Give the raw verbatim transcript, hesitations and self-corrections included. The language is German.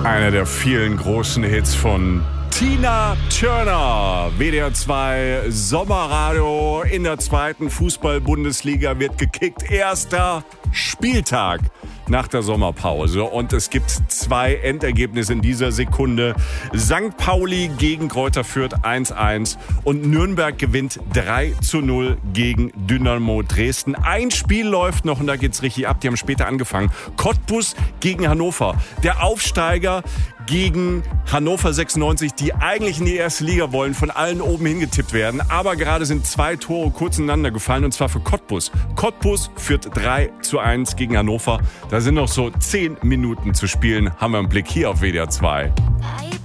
Einer der vielen großen Hits von Tina Turner. W D R zwei Sommerradio in der zweiten Fußball-Bundesliga wird gekickt. Erster Spieltag nach der Sommerpause. Und es gibt zwei Endergebnisse in dieser Sekunde. Sankt Pauli gegen Greuther Fürth eins eins und Nürnberg gewinnt drei zu null gegen Dynamo Dresden. Ein Spiel läuft noch und da geht's richtig ab. Die haben später angefangen. Cottbus gegen Hannover. Der Aufsteiger gegen Hannover sechsundneunzig, die eigentlich in die erste Liga wollen, von allen oben hingetippt werden. Aber gerade sind zwei Tore kurz ineinander gefallen und zwar für Cottbus. Cottbus führt drei zu eins gegen Hannover. Da sind noch so zehn Minuten zu spielen. Haben wir einen Blick hier auf W D R zwei.